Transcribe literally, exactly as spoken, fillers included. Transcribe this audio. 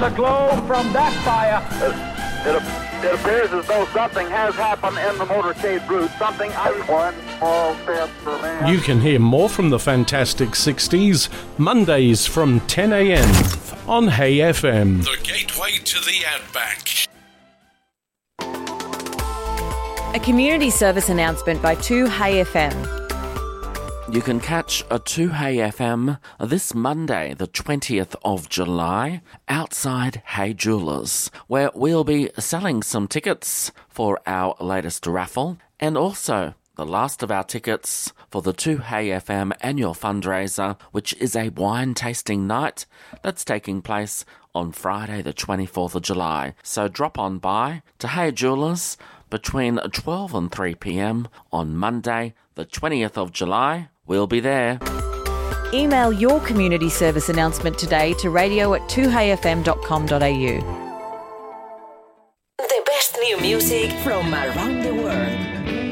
the glow from that fire. It, it appears as though something has happened in the motorcade route. Something I... One small step for man. You can hear more from the Fantastic sixties, Mondays from ten a.m. on Hey F M. The gateway to the Outback. A community service announcement by two Hey F M. You can catch a two Hey F M this Monday, the twentieth of July, outside Hey Jewelers, where we'll be selling some tickets for our latest raffle, and also the last of our tickets for the two Hey F M annual fundraiser, which is a wine tasting night that's taking place on Friday, the twenty-fourth of July. So drop on by to Hey Jewelers between twelve and three p.m. on Monday, the twentieth of July. We'll be there. Email your community service announcement today to radio at two hey f m dot com dot a u. The best new music from around the world.